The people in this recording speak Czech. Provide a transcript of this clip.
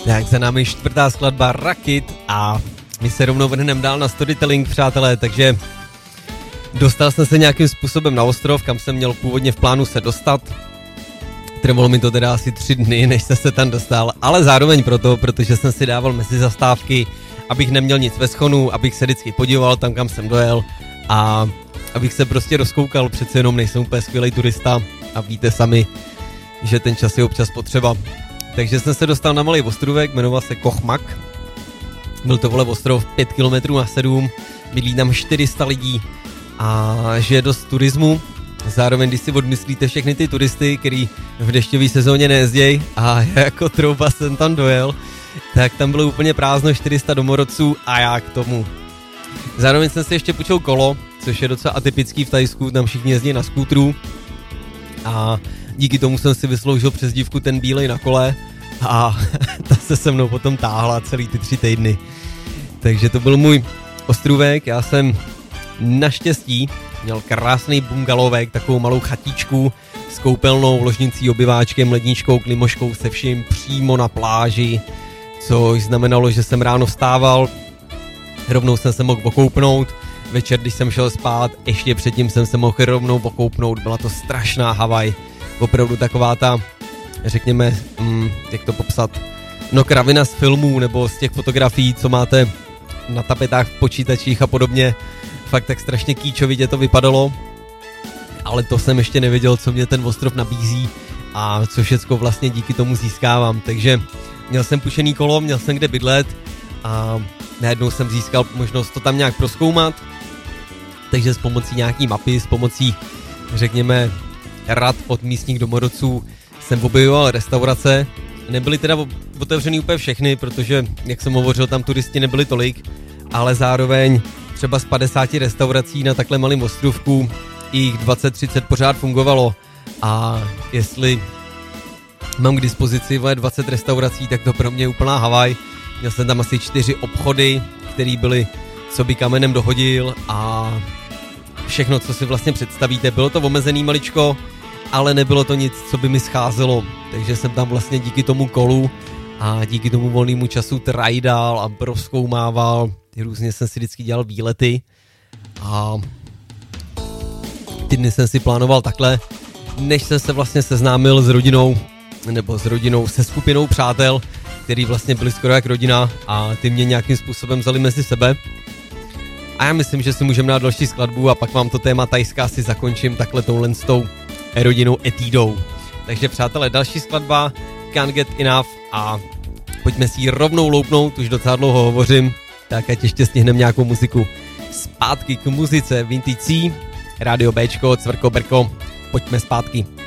Tak za námi 4. skladba Rakit a my se rovnou vrhneme dál na storytelling, přátelé, takže dostal jsem se nějakým způsobem na ostrov, kam jsem měl původně v plánu se dostat. Trvalo mi to teda asi 3 dny, než jsem se tam dostal, ale zároveň proto, protože jsem si dával mezi zastávky, abych neměl nic ve schonu, abych se vždycky podíval tam, kam jsem dojel a abych se prostě rozkoukal, přece jenom nejsem úplně skvělej turista a víte sami, že ten čas je občas potřeba. Takže jsem se dostal na malý ostrovek, jmenoval se Kochmak. Byl to ostrov 5 km na 7, bydlí tam 400 lidí a žije dost turismu. Zároveň, když si odmyslíte všechny ty turisty, který v dešťové sezóně nejezdějí a jako trouba jsem tam dojel, tak tam bylo úplně prázdno, 400 domorodců a já k tomu. Zároveň jsem si ještě půjčil kolo, což je docela atypický v Thajsku, tam všichni jezdí na skútru a díky tomu jsem si vysloužil přezdívku ten bílej na kole a ta se mnou potom táhla celý ty 3 týdny. Takže to byl můj ostrůvek, já jsem naštěstí měl krásný bungalovek, takovou malou chatičku s koupelnou, ložnicí, obyváčkem, ledničkou, klimoškou, se vším přímo na pláži, což znamenalo, že jsem ráno vstával, rovnou jsem se mohl okoupnout, večer, když jsem šel spát, ještě předtím jsem se mohl rovnou okoupnout, byla to strašná Havaj, opravdu taková ta, řekněme, jak to popsat, no kravina z filmů nebo z těch fotografií, co máte na tapetách v počítačích a podobně, fakt tak strašně kýčovitě to vypadalo, ale to jsem ještě nevěděl, co mě ten ostrov nabízí a co všecko vlastně díky tomu získávám, takže měl jsem pušený kolo, měl jsem kde bydlet a najednou jsem získal možnost to tam nějak prozkoumat, takže s pomocí nějaký mapy, s pomocí, řekněme, rad od místních domorodců jsem objevoval restaurace. Nebyly teda otevřený úplně všechny, protože, jak jsem hovořil, tam turisti nebyli tolik, ale zároveň třeba z 50 restaurací na takhle malém ostrovku jich 20-30 pořád fungovalo a jestli mám k dispozici 20 restaurací, tak to pro mě je úplná Havaj. Měl jsem tam asi 4 obchody, které byly, co by kamenem dohodil a všechno, co si vlastně představíte. Bylo to omezený maličko, ale nebylo to nic, co by mi scházelo. Takže jsem tam vlastně díky tomu kolu a díky tomu volnému času trajdal a prozkoumával. Různě jsem si vždycky dělal výlety a ty dny jsem si plánoval takhle, než jsem se vlastně seznámil s rodinou, nebo s rodinou, se skupinou přátel, který vlastně byli skoro jak rodina a ty mě nějakým způsobem vzali mezi sebe. A já myslím, že si můžeme dát další skladbu a pak vám to téma Thajska si zakončím takhle touhle s tou rodinnou etídou. Takže přátelé, další skladba Can't Get Enough a pojďme si ji rovnou loupnout, už docela dlouho hovořím, tak ať ještě stihneme nějakou muziku. Zpátky k muzice Vintage C, Rádio Bčko, Cvrko Brko, pojďme zpátky.